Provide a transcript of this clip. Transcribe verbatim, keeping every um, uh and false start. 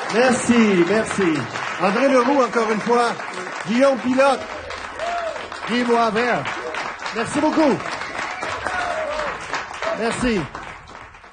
Merci, merci. André Leroux, encore une fois. Guillaume Pilote. Guy Boisvert. Merci beaucoup. Merci.